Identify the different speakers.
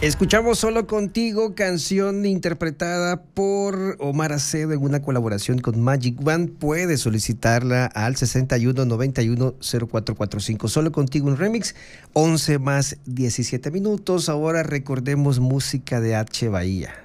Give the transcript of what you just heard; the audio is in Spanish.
Speaker 1: Escuchamos Solo Contigo, canción interpretada por Omar Acedo en una colaboración con Magic Band. Puedes solicitarla al 6191-0445. Solo Contigo, un remix, 11 más 17 minutos. Ahora recordemos música de H. Bahía.